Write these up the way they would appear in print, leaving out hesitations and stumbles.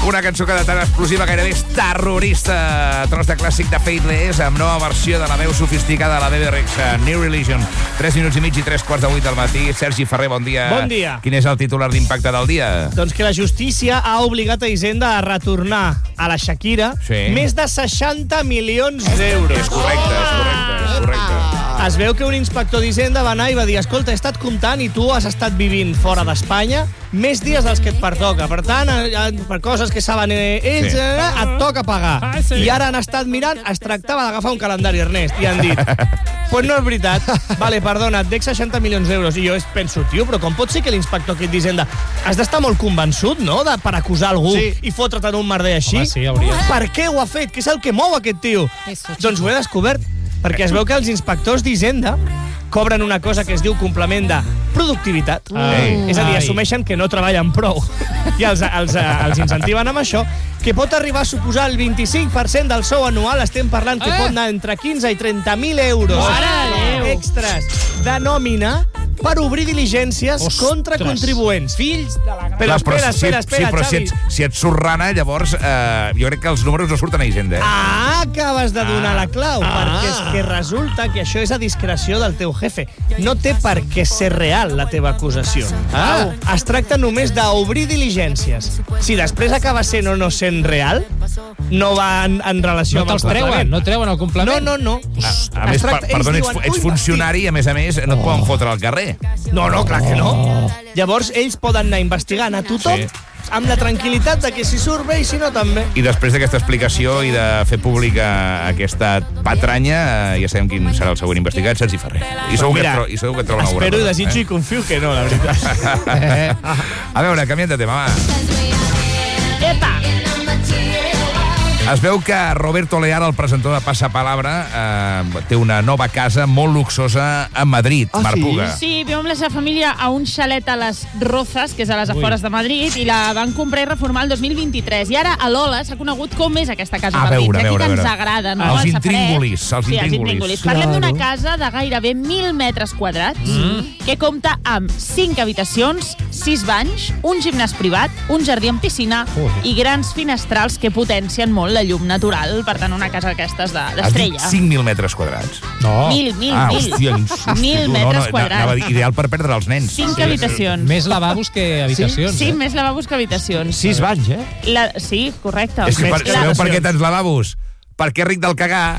Una cançó que de tan explosiva gairebé és terrorista. Tros de clàssic de Faithless amb nova versió de la veu sofisticada de la Bebe Rexha, New Religion. 3 minuts i mig i 3:15 del matí. Sergi Ferrer, bon dia. Bon dia. Quin és el titular d'impacte del dia? Doncs que la justícia ha obligat a Hisenda a retornar a la Shakira més de 60 milions d'euros. És correcte. Es veu que un inspector d'Hisenda va anar i va dir: escolta, he estat comptant i tu has estat vivint fora d'Espanya més dies dels que et pertoca. Per tant, per coses que saben ells, et toca pagar. I ara han estat mirant, es tractava d'agafar un calendari, Ernest, i han dit: pues no és veritat. Vale, perdona, et dec 60 milions d'euros. I jo penso, tio, però com pot ser que l'inspector aquest d'Hisenda has d'estar molt convençut, no?, per acusar algú i fotre't en un merder així? Home, sí, hauria. Per què ho ha fet? Què és el que mou aquest tio? Doncs ho he descobert perquè es veu que els inspectors d'Hisenda cobren una cosa que es diu complement de productivitat. És a dir, assumeixen que no treballen prou. I els incentiven amb això, que pot arribar a suposar el 25% del sou anual. Estem parlant que pot anar entre 15 i 30.000 euros extras de nòmina per obrir diligències contra contribuents. Fills de la... Però espera, Xavi. Si et surt rana, llavors jo crec que els números no surten a Hisenda. Acabes de donar la clau, perquè és que resulta que això és a discreció del teu jefe. No té per què ser real la teva acusació. Es tracta només d'obrir diligències. Si després acaba sent o no sent real, no va en relació amb el complement. No treuen el complement? No. A més, perdona, ets funcionari i, a més, no et poden fotre al carrer. No, clar que no. Llavors, ells poden anar investigant a tothom amb la tranquil·litat de que si surt bé i si no també. I després d'aquesta explicació i de fer pública aquesta patranya, ja sabem quin serà el següent investigat, Sergi Ferrer. I segur que et troba una espero i desitjo i confio que no, la veritat. A veure, canviem de tema, va. Epa! Es veu que Roberto Leal, el presentador de Passapalabra, té una nova casa molt luxosa a Madrid, Marc Puga. Sí, viu amb la seva família a un xalet a les Rozas, que és a les afores de Madrid, i la van comprar i reformar el 2023. I ara a l'Ola s'ha conegut com és aquesta casa a Madrid. Aquí que ens agrada, no? Els intríngulis. Parlem d'una casa de gairebé 1.000 metres quadrats, que compta amb 5 habitacions, 6 banys, un gimnàs privat, un jardí amb piscina i grans finestrals que potencien molt la llum natural. Per tant, una casa d'aquestes d'estrella. Has dit 5.000 metres quadrats? No. 1.000 metres quadrats. Anava a dir, ideal per perdre els nens. 5 habitacions. Més lavabos que habitacions. Sí, més lavabos que habitacions. 6 banys, Sí, correcte. És que sabeu per què tants lavabos? Perquè ric del cagar.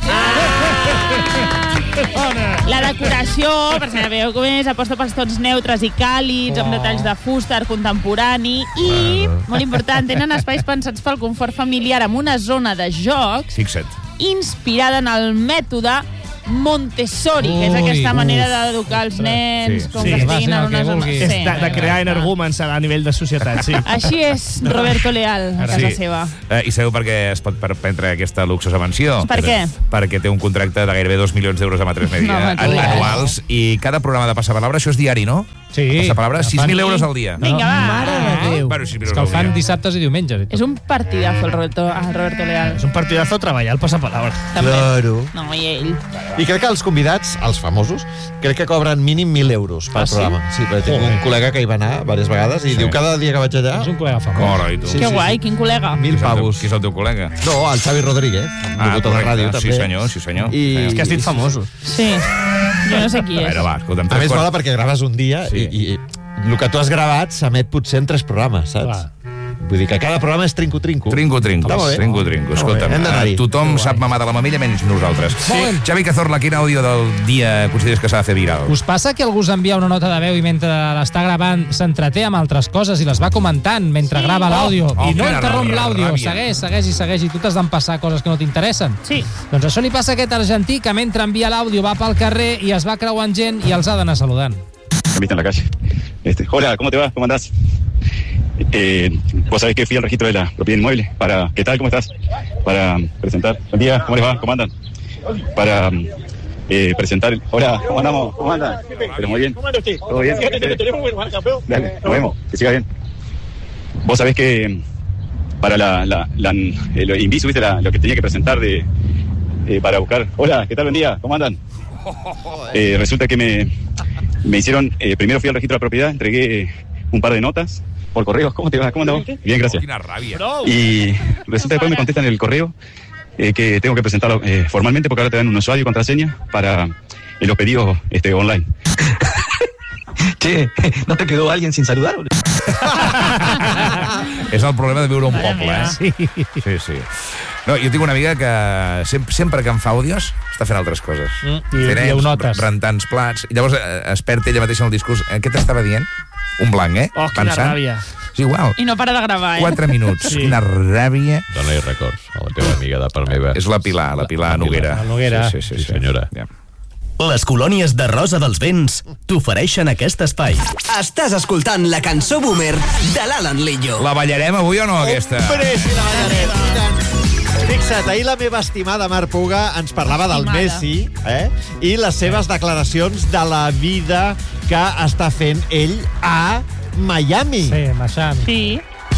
La decoració, per si veieu com és, aposta pels tons neutres i càlids, amb detalls de fusta, art contemporani i, molt important, tenen espais pensats pel confort familiar amb una zona de jocs inspirada en el mètode Montessori, que és aquesta manera d'educar els nens, com que estiguin en una zona... De crear energúmens a nivell de societat, sí. Així és Roberto Leal, a casa seva. I sabeu per què es pot prendre aquesta luxosa mansió? Per què? Perquè té un contracte de gairebé 2 milions d'euros amb A3 Media anuals, i cada programa de Passapalabra, això és diari, no? Sí. Passapalabra, 6.000 euros al dia. Vinga, va. Mare de Déu. És que el fan dissabtes i diumenges. És un partidazo, el Roberto Leal. És un partidazo treballar al Passapalabra. Claro. No, i ell. I crec que els convidats, els famosos, crec que cobren mínim 1.000 euros per programa. Sí, perquè tinc un col·lega que hi va anar diverses vegades i diu cada dia que vaig allà... És un col·lega famós. Que guai, quin col·lega. 1.000 pavos. Qui és el teu col·lega? No, el Xavi Rodríguez, locutor de ràdio, també. Sí, senyor. És que has dit famosos. Sí, jo no sé qui és. A més, mola perquè graves un dia i el que tu has gravat s'emet potser en 3 programes, saps? Vull dir que cada programa és trinco-trinco. Trinco-trinco. Escolta'm, tothom sap mamar de la mamella menys nosaltres. Xavi Cazorla, quin àudio del dia consideres que s'ha de fer viral? Us passa que algú us envia una nota de veu i mentre l'està gravant s'entreté amb altres coses i les va comentant mentre grava l'àudio i no interromp l'àudio, segueix i tu t'has d'empassar coses que no t'interessen? Sí. Doncs això li passa a aquest argentí que mentre envia l'àudio va pel carrer i es va creuant gent i els ha d'anar saludant. Me viste en la calle. Hola, ¿cómo te va? ¿Cómo andás? Vos sabés que fui al registro de la propiedad inmueble para... ¿Qué tal? ¿Cómo estás? Para presentar... Buen día, ¿cómo les va? ¿Cómo andan? Para presentar... Hola, ¿cómo andamos? ¿Cómo andan? Pero muy bien. ¿Todo bien? Dale, nos vemos. Que siga bien. Vos sabés que para el Invisu, ¿viste? Lo que tenía que presentar para buscar... Hola, ¿qué tal? Buen día, ¿cómo andan? Resulta que me hicieron... primero fui al registro de la propiedad, entregué un par de notas por correo. ¿Cómo te va? ¿Cómo andamos? Bien, gracias. Quina ràbia. Y resulta que después me contestan en el correo que tengo que presentarlo formalmente porque ahora te dan un usuario y contraseña para los pedidos online. Che, ¿no te quedó alguien sin saludar? És el problema de viure a un poble, eh? Sí. No, jo tinc una amiga que sempre que em fa àudios està fent altres coses. I ho notes. Rentant plats. I llavors es perd ella mateixa en el discurs. Què t'estava dient? Un blanc, eh? Oh, quina ràbia. És igual. I no para de gravar, 4 minuts. Sí. Quina ràbia. Dóna-hi records a la teva amiga de part meva. És la Pilar Noguera. La Noguera. Sí, senyora. Ja. Les colònies de Rosa dels Vents t'ofereixen aquest espai. Estàs escoltant la cançó Boomer de l'Alan Lillo. La ballarem avui o no, aquesta? Hombre, sí, la ballarem. Fixa't, ahir la meva estimada Mar Puga ens parlava del Messi i les seves declaracions de la vida que està fent ell a Miami. Sí, Miami. Sí.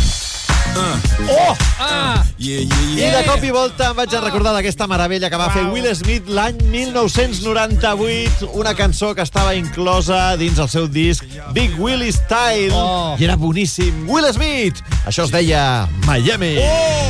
I de cop i volta em vaig a recordar d'aquesta meravella que va fer Will Smith l'any 1998, una cançó que estava inclosa dins el seu disc Big Willie Style, i era boníssim. Will Smith! Això es deia Miami.